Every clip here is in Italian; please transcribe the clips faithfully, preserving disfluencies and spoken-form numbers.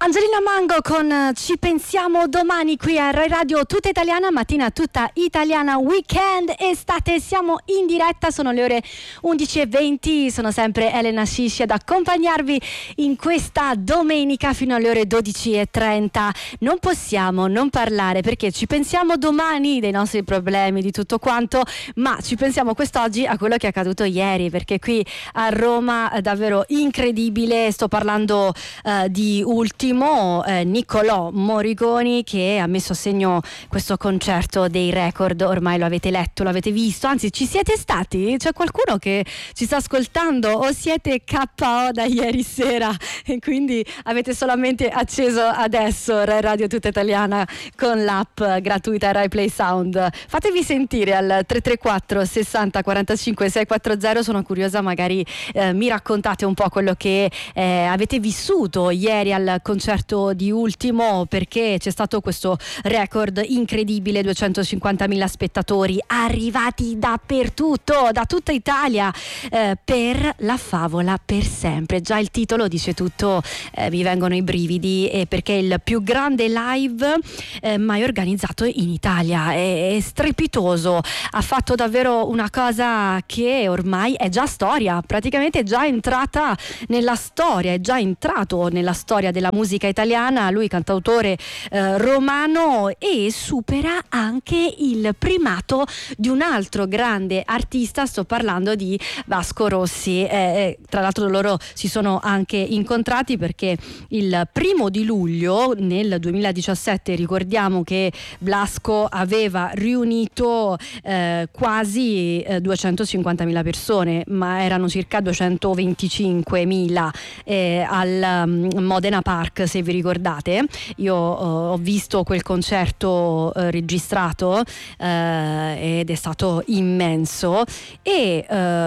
Angelina Mango con Ci pensiamo domani qui a Rai Radio Tutta Italiana, mattina tutta italiana, weekend, estate, siamo in diretta, sono le ore undici e venti, sono sempre Elena Scisci ad accompagnarvi in questa domenica fino alle ore dodici e trenta. Non possiamo non parlare, perché ci pensiamo domani dei nostri problemi, di tutto quanto, ma ci pensiamo quest'oggi a quello che è accaduto ieri, perché qui a Roma è davvero incredibile. Sto parlando uh, di Ultimo, eh, Niccolò Morricone, che ha messo a segno questo concerto dei record. Ormai lo avete letto, lo avete visto, anzi ci siete stati? C'è qualcuno che ci sta ascoltando o siete K O da ieri sera e quindi avete solamente acceso adesso Rai Radio Tutta Italiana con l'app gratuita Rai Play Sound? Fatevi sentire al tre tre quattro sessanta quarantacinque seicentoquaranta. Sono curiosa, magari eh, mi raccontate un po' quello che eh, avete vissuto ieri al concerto di Ultimo, perché c'è stato questo record incredibile, duecentocinquantamila spettatori arrivati dappertutto, da tutta Italia, eh, per La Favola per sempre. Già il titolo dice tutto, eh, mi vengono i brividi, eh, perché è il più grande live eh, mai organizzato in Italia. È, è strepitoso, ha fatto davvero una cosa che ormai è già storia, praticamente è già entrata nella storia, è già entrato nella storia della musica italiana. Lui cantautore eh, romano, e supera anche il primato di un altro grande artista. Sto parlando di Vasco Rossi. Eh, tra l'altro loro si sono anche incontrati, perché il primo di luglio nel duemiladiciassette, ricordiamo che Blasco aveva riunito eh, quasi eh, duecentocinquantamila persone, ma erano circa duecentoventicinquemila eh, al um, Modena Park, se vi ricordate. Io uh, ho visto quel concerto uh, registrato uh, ed è stato immenso, e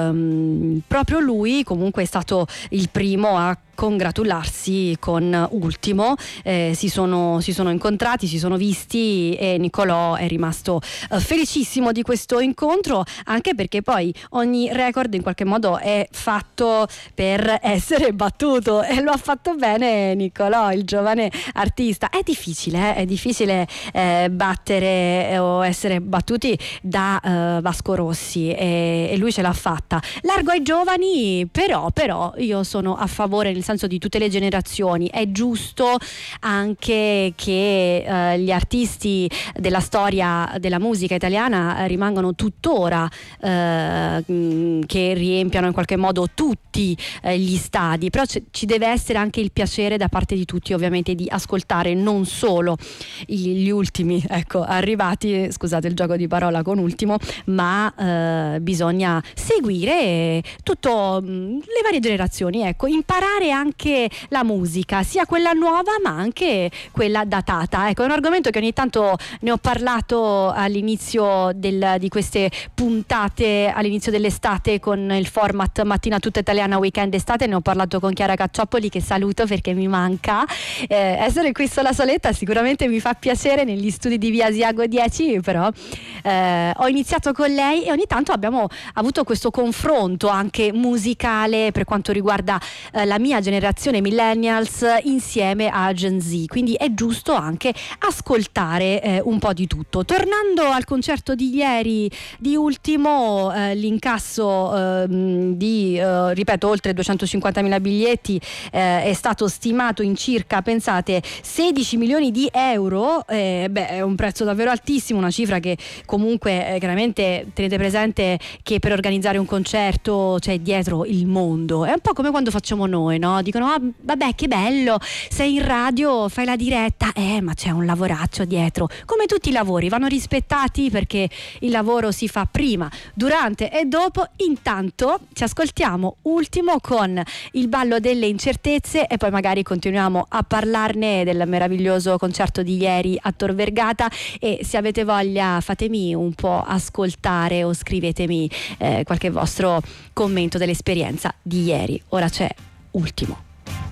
um, proprio lui comunque è stato il primo a congratularsi con Ultimo. Eh, si sono, si sono incontrati, si sono visti, e Niccolò è rimasto uh, felicissimo di questo incontro, anche perché poi ogni record in qualche modo è fatto per essere battuto, e lo ha fatto bene Niccolò, il giovane artista. È difficile, eh? è difficile eh, battere o essere battuti da uh, Vasco Rossi, e, e lui ce l'ha fatta. Largo ai giovani, però, però io sono a favore, nel senso, di tutte le generazioni. È giusto anche che eh, gli artisti della storia della musica italiana rimangano tuttora, eh, che riempiano in qualche modo tutti eh, gli stadi, però c- ci deve essere anche il piacere da parte di tutti, ovviamente, di ascoltare non solo i- gli ultimi, ecco, arrivati, scusate il gioco di parola con Ultimo, ma eh, bisogna seguire tutto, mh, le varie generazioni, ecco, imparare anche la musica, sia quella nuova ma anche quella datata. Ecco, è un argomento che ogni tanto ne ho parlato all'inizio del, di queste puntate, all'inizio dell'estate, con il format Mattina Tutta Italiana, Weekend Estate. Ne ho parlato con Chiara Cacciopoli, che saluto perché mi manca. Eh, essere qui sola soletta sicuramente mi fa piacere, negli studi di Via Asiago dieci, però eh, ho iniziato con lei e ogni tanto abbiamo avuto questo confronto anche musicale per quanto riguarda eh, la mia generazione millennials insieme a Gen Z, quindi è giusto anche ascoltare eh, un po' di tutto. Tornando al concerto di ieri di Ultimo, eh, l'incasso eh, di eh, ripeto oltre duecentocinquantamila biglietti eh, è stato stimato in circa, pensate, sedici milioni di euro. Eh, beh, è un prezzo davvero altissimo, una cifra che comunque eh, chiaramente tenete presente che per organizzare un concerto c'è dietro il mondo. È un po' come quando facciamo noi, no? Dicono ah, vabbè, che bello, sei in radio, fai la diretta, eh ma c'è un lavoraccio dietro. Come tutti i lavori vanno rispettati, perché il lavoro si fa prima, durante e dopo. Intanto ci ascoltiamo Ultimo con Il ballo delle incertezze, e poi magari continuiamo a parlarne del meraviglioso concerto di ieri a Tor Vergata. E se avete voglia fatemi un po' ascoltare o scrivetemi eh, qualche vostro commento dell'esperienza di ieri. Ora c'è Ultimo.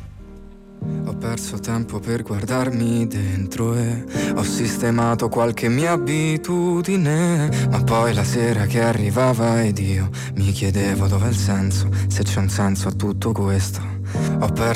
Ho perso tempo per guardarmi dentro e ho sistemato qualche mia abitudine, ma poi la sera che arrivava ed io mi chiedevo dov'è il senso, se c'è un senso a tutto questo. Ho perso